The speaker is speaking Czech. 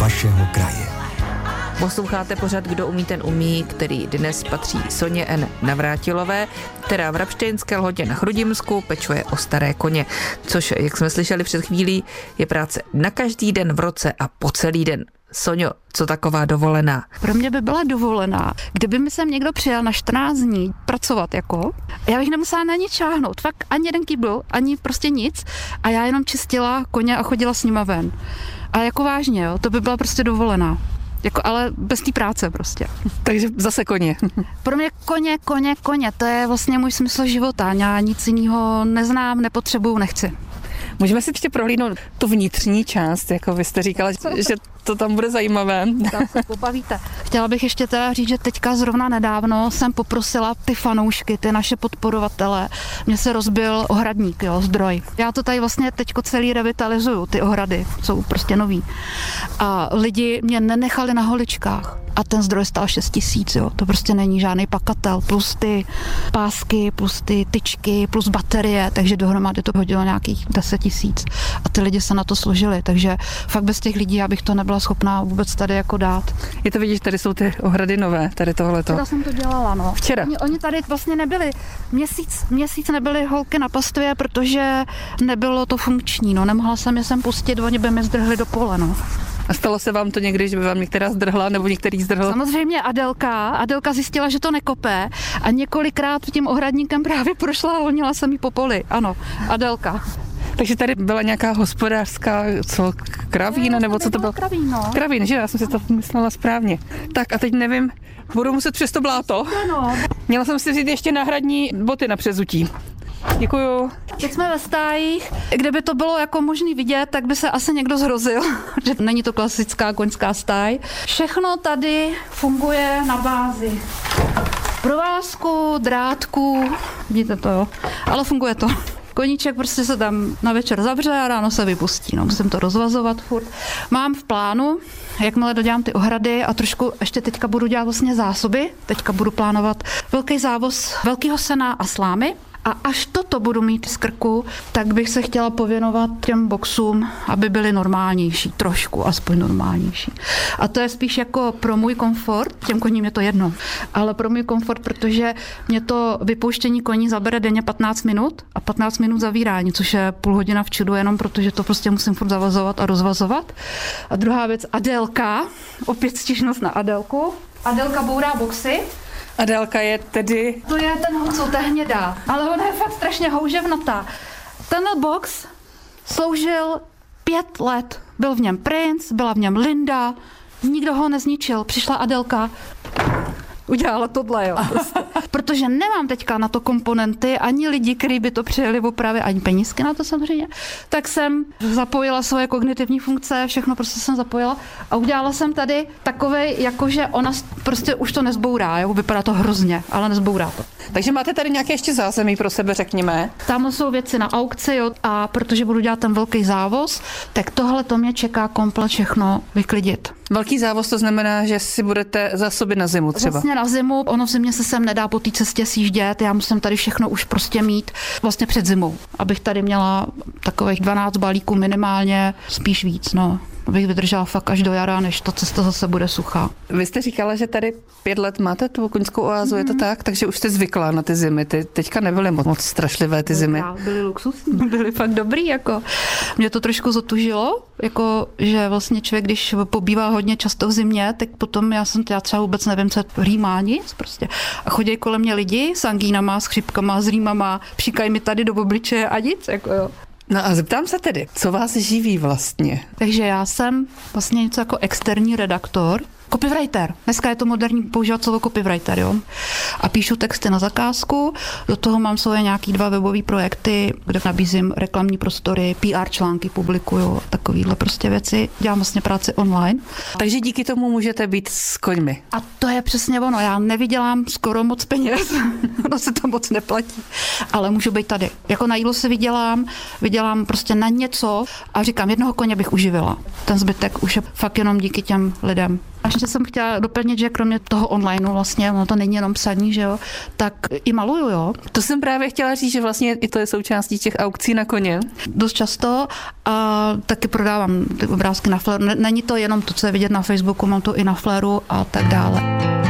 vašeho kraje. Posloucháte pořad Kdo umí, ten umí, který dnes patří Soně N. Navrátilové, která v Rabštejnské Lhotě na Chrudimsku pečuje o staré koně, což, jak jsme slyšeli před chvílí, je práce na každý den v roce a po celý den. Soňo, co taková dovolená? Pro mě by byla dovolená, kdyby mi sem někdo přijel na 14 dní pracovat já bych nemusela na nic šáhnout, fakt ani jeden kýbl, ani prostě nic a já jenom čistila koně a chodila s nima ven. A jako vážně, jo, to by byla prostě dovolená. Ale bez té práce prostě. Takže zase koně. Pro mě koně, to je vlastně můj smysl života. Já nic jiného neznám, nepotřebuju, nechci. Můžeme si ještě prohlídnout tu vnitřní část, jako vy jste říkala, že to tam bude zajímavé. Tam se pobavíte. Chtěla bych ještě teda říct, že teďka zrovna nedávno jsem poprosila ty fanoušky, ty naše podporovatele. Mně se rozbil ohradník, zdroj. Já to tady vlastně teďko celý revitalizuju, ty ohrady jsou prostě nový. A lidi mě nenechali na holičkách. A ten zdroj stál 6 000, to prostě není žádný pakatel, plus ty pásky, plus ty tyčky, plus baterie, takže dohromady to hodilo nějakých 10 000 a ty lidi se na to složili, takže fakt bez těch lidí já bych to nebyla schopná vůbec tady jako dát. Je to vidíš, tady jsou ty ohrady nové, tady tohleto. Včera jsem to dělala, no. Včera? Oni tady vlastně nebyli, měsíc nebyly holky na pastvě, protože nebylo to funkční, no, nemohla jsem je sem pustit, oni by mi zdrhli do pole, no. A stalo se vám to někdy, že by vám některá zdrhla nebo některý zdrhl? Samozřejmě Adelka zjistila, že to nekope a několikrát tím ohradníkem právě prošla a honila jsem jí po poli. Ano, Adelka. Takže tady byla nějaká hospodářská, kravína, nebo co to bylo? Kravín, že? Já jsem si to myslela správně. Tak a teď nevím, budu muset přes to bláto. Ano. Měla jsem si vzít ještě náhradní boty na přezutí. Děkuju. Teď jsme ve stájích, kde by to bylo jako možný vidět, tak by se asi někdo zhrozil, že není to klasická koňská stáj. Všechno tady funguje na bázi provázku, drátku, vidíte to, jo, ale funguje to. Koníček prostě se tam na večer zavře a ráno se vypustí, no, musím to rozvazovat furt. Mám v plánu, jakmile dodělám ty ohrady a trošku ještě teďka budu dělat vlastně zásoby, teďka budu plánovat velký závoz velkého sena a slámy. A až toto budu mít z krku, tak bych se chtěla pověnovat těm boxům, aby byly normálnější, trošku aspoň normálnější. A to je spíš jako pro můj komfort, těm koním je to jedno, ale pro můj komfort, protože mě to vypouštění koní zabere denně 15 minut a 15 minut zavírání, což je půl hodina v čidu, jenom protože to prostě musím furt zavazovat a rozvazovat. A druhá věc, Adelka, opět stížnost na Adelku. Adelka bourá boxy. Adelka je tedy... To je ten Honco, to je hnědá, ale ona je fakt strašně houževnatá. Tenhle box sloužil 5 let. Byl v něm princ, byla v něm Linda, nikdo ho nezničil. Přišla Adelka, udělala tohle, jo. Prostě. Protože nemám teďka na to komponenty, ani lidi, kteří by to přijeli opravit, ani penízky na to samozřejmě, tak jsem zapojila svoje kognitivní funkce, všechno prostě jsem zapojila a udělala jsem tady takovej, jakože ona prostě už to nezbourá, jo, vypadá to hrozně, ale nezbourá to. Takže máte tady nějaké ještě zázemí pro sebe, řekněme? Tam jsou věci na aukci, jo, a protože budu dělat ten velký závoz, tak tohle to mě čeká komplet všechno vyklidit. Velký závoz to znamená, že si budete zásoby na zimu třeba? Vlastně na zimu, ono v zimě se sem nedá po té cestě sjíždět, já musím tady všechno už prostě mít vlastně před zimou, abych tady měla takových 12 balíků minimálně, spíš víc, no. Abych vydržela fakt až do jara, než ta cesta zase bude suchá. Vy jste říkala, že tady 5 let máte tu koňskou oázu, je to tak? Takže už jste zvykla na ty zimy. Teďka nebyly moc strašlivé ty zimy. Byly luxusní, byly fakt dobrý, jako. Mě to trošku zotužilo, jako, že vlastně člověk, když pobývá hodně často v zimě, tak potom já třeba vůbec nevím, co rýmá nic prostě. A chodí kolem mě lidi s angínama, s chřipkama, s rýmama, příkají mi tady do obličeje a nic, jako jo. No a zeptám se tedy, co vás živí vlastně? Takže já jsem vlastně něco jako externí redaktor, copywriter. Dneska je to moderní používat slovo copywriter, jo. A píšu texty na zakázku, do toho mám svoje nějaký 2 webové projekty, kde nabízím reklamní prostory, PR články publikuju, takovýhle prostě věci. Dělám vlastně práci online. Takže díky tomu můžete být s koňmi. A to je přesně ono, já nevydělám skoro moc peněz, ono se to moc neplatí, ale můžu být tady. Jako na jídlo si vydělám prostě na něco a říkám, jednoho koně bych uživila. Ten zbytek už je fakt jenom díky těm lidem. Ještě jsem chtěla doplnit, že kromě toho online vlastně, ono to není jenom psaní, že jo, tak i maluju, jo. To jsem právě chtěla říct, že vlastně i to je součástí těch aukcí na koně. Dost často a taky prodávám ty obrázky na Flare. Není to jenom to, co je vidět na Facebooku, mám to i na Flareu a tak dále.